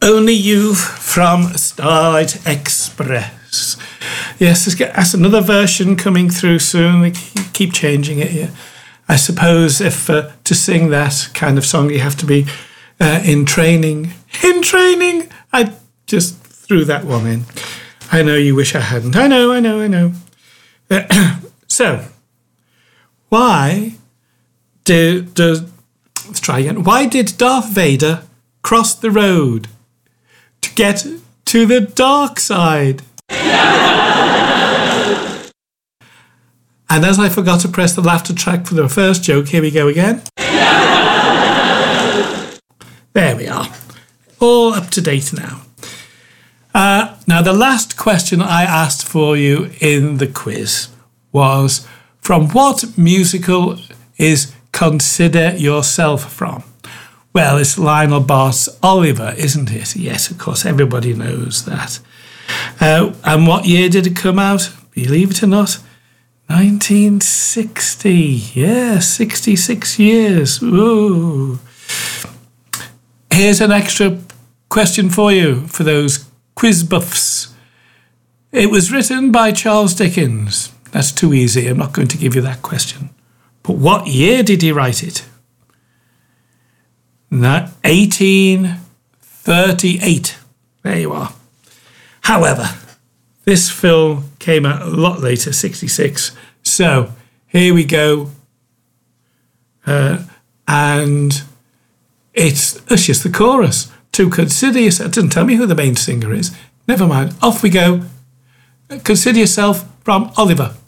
Only You from Starlight Express. Yes, that's another version coming through soon. They keep changing it here. I suppose if to sing that kind of song you have to be in training. In training! I just threw that one in. I know you wish I hadn't. I know. So, let's try again. Why did Darth Vader cross the road to get to the dark side? And as I forgot to press the laughter track for the first joke, here we go again. There we are. All up to date now. Now, the last question I asked for you in the quiz was, from what musical is Consider Yourself from? Well, it's Lionel Bart's Oliver, isn't it? Yes, of course, everybody knows that. And what year did it come out? Believe it or not, 1960. Yeah, 66 years. Ooh. Here's an extra question for you, for those quiz buffs. It was written by Charles Dickens. That's too easy. I'm not going to give you that question. But what year did he write it? 1838. There you are. However, this film came out a lot later, 66. So here we go. And it's just the chorus. To consider yourself. It doesn't tell me who the main singer is. Never mind. Off we go. Consider Yourself from Oliver.